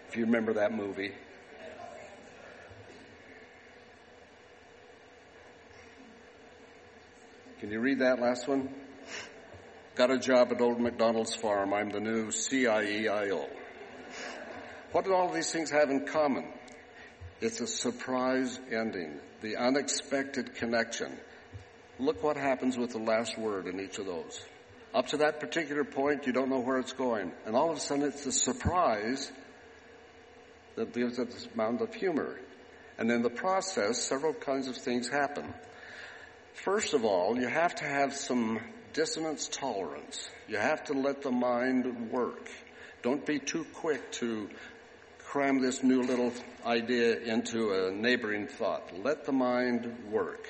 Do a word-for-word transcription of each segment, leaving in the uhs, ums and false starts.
if you remember that movie. Can you read that last one? Got a job at Old MacDonald's farm. I'm the new C I E I O. What do all of these things have in common? It's a surprise ending, the unexpected connection. Look what happens with the last word in each of those. Up to that particular point, you don't know where it's going. And all of a sudden, it's a surprise that gives it this amount of humor. And in the process, several kinds of things happen. First of all, you have to have some dissonance tolerance. You have to let the mind work. Don't be too quick to cram this new little idea into a neighboring thought. Let the mind work.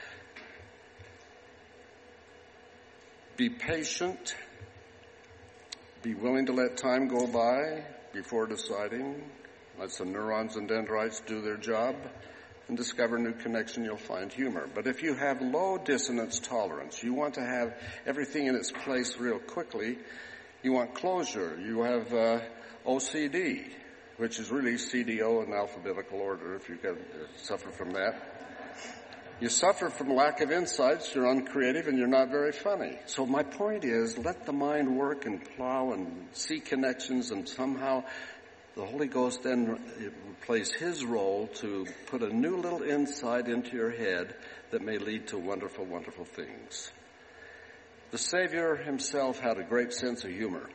Be patient. Be willing to let time go by before deciding. Let some neurons and dendrites do their job and discover new connection. You'll find humor. But if you have low dissonance tolerance, you want to have everything in its place real quickly, you want closure. You have uh, O C D, which is really C D O in alphabetical order, if you can suffer from that. You suffer from lack of insights, you're uncreative, and you're not very funny. So my point is, let the mind work and plow and see connections, and somehow the Holy Ghost then plays his role to put a new little insight into your head that may lead to wonderful, wonderful things. The Savior himself had a great sense of humor.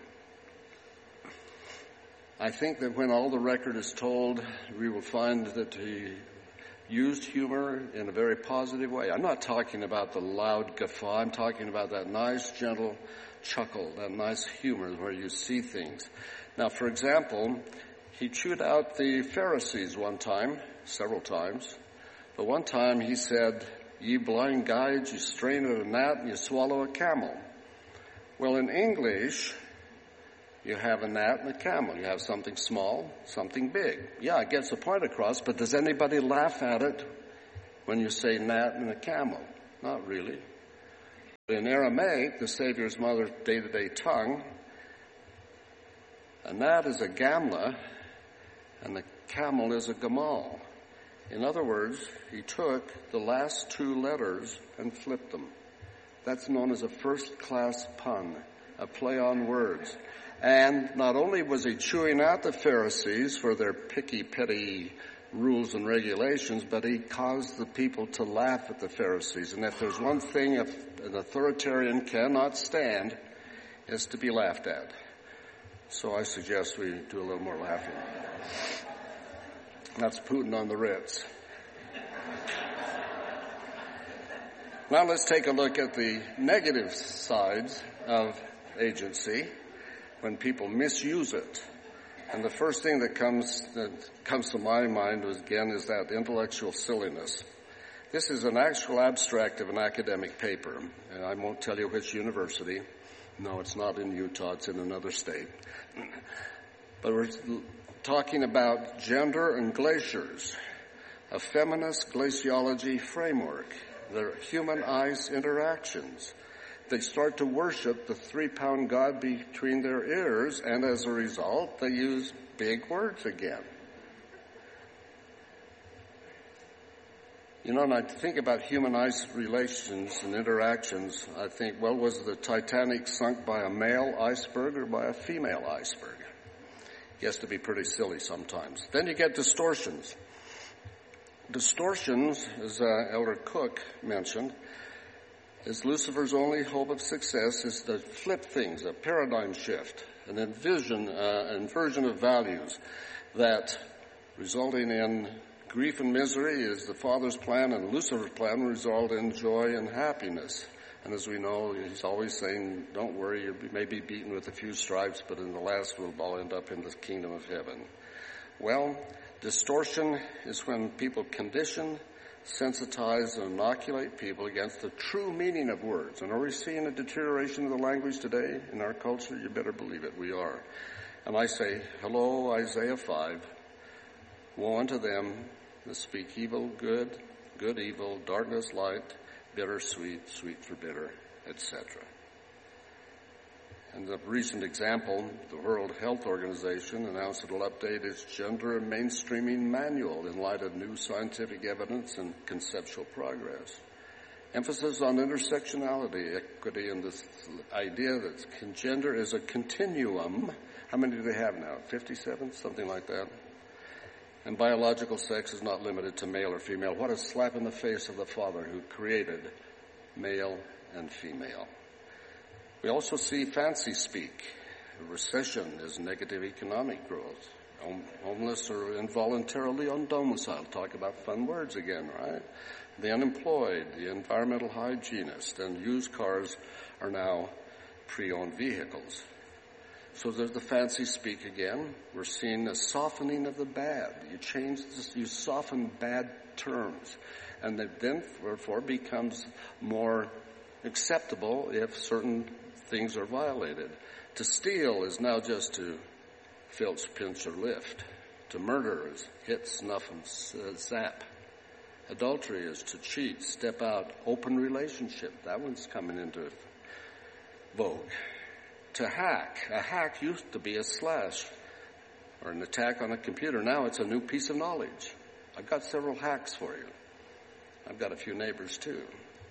I think that when all the record is told, we will find that he used humor in a very positive way. I'm not talking about the loud guffaw. I'm talking about that nice, gentle chuckle, that nice humor where you see things. Now, for example, he chewed out the Pharisees one time, several times. But one time he said, "Ye blind guides, you strain at a gnat and you swallow a camel." Well, in English, you have a gnat and a camel. You have something small, something big. Yeah, it gets the point across, but does anybody laugh at it when you say gnat and a camel? Not really. In Aramaic, the Savior's mother's day-to-day tongue, a gnat is a gamla, and the camel is a gamal. In other words, he took the last two letters and flipped them. That's known as a first-class pun, a play on words. And not only was he chewing out the Pharisees for their picky, petty rules and regulations, but he caused the people to laugh at the Pharisees. And if there's one thing an authoritarian cannot stand, is to be laughed at. So I suggest we do a little more laughing. That's Putin on the Ritz. Now let's take a look at the negative sides of agency when people misuse it. And the first thing that comes that comes to my mind was, again, is that intellectual silliness. This is an actual abstract of an academic paper, and I won't tell you which university. No, it's not in Utah, it's in another state. But we're talking about gender and glaciers, a feminist glaciology framework, the human-ice interactions. They start to worship the three-pound God between their ears, and as a result, they use big words again. You know, when I think about human-ice relations and interactions, I think, well, was the Titanic sunk by a male iceberg or by a female iceberg? It gets to be pretty silly sometimes. Then you get distortions. Distortions, as uh, Elder Cook mentioned, is Lucifer's only hope of success is to flip things, a paradigm shift, an invision, uh, inversion of values that resulting in grief and misery is the Father's plan, and Lucifer's plan will result in joy and happiness. And as we know, he's always saying, don't worry, you may be beaten with a few stripes, but in the last we'll all end up in the kingdom of heaven. Well, distortion is when people condition, sensitize, and inoculate people against the true meaning of words. And are we seeing a deterioration of the language today in our culture? You better believe it, we are. And I say, hello, Isaiah five. Woe unto them that speak evil, good, good, evil, darkness, light, bitter, sweet, sweet for bitter, et cetera. And a recent example, the World Health Organization announced it will update its gender mainstreaming manual in light of new scientific evidence and conceptual progress. Emphasis on intersectionality, equity, and this idea that gender is a continuum. How many do they have now? fifty-seven? Something like that. And biological sex is not limited to male or female. What a slap in the face of the Father who created male and female. We also see fancy speak. Recession is negative economic growth. Homeless or involuntarily undomiciled. Talk about fun words again, right? The unemployed, the environmental hygienist, and used cars are now pre-owned vehicles. So there's the fancy speak again. We're seeing a softening of the bad. You change this, you soften bad terms. And that then, therefore, becomes more acceptable if certain things are violated. To steal is now just to filch, pinch, or lift. To murder is hit, snuff, and zap. Adultery is to cheat, step out, open relationship. That one's coming into vogue. To hack. A hack used to be a slash or an attack on a computer. Now it's a new piece of knowledge. I've got several hacks for you. I've got a few neighbors too.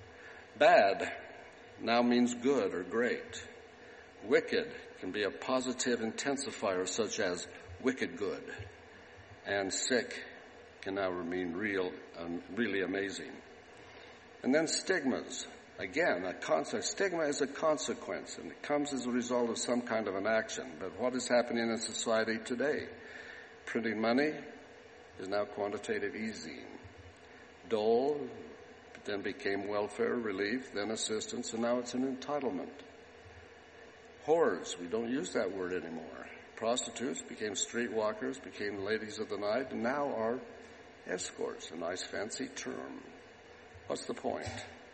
Bad now means good or great. Wicked can be a positive intensifier such as wicked good. And sick can now mean real, um, really amazing. And then stigmas. Again, a concept. Stigma is a consequence, and it comes as a result of some kind of an action. But what is happening in society today? Printing money is now quantitative easing. Dole then became welfare, relief, then assistance, and now it's an entitlement. Whores, we don't use that word anymore. Prostitutes became streetwalkers, became ladies of the night, and now are escorts, a nice fancy term. What's the point?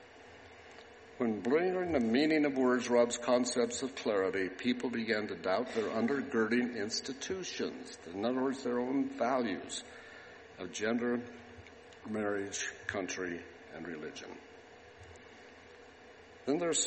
When blurring the meaning of words robs concepts of clarity, people began to doubt their undergirding institutions, in other words, their own values of gender, marriage, country, and religion. Then there's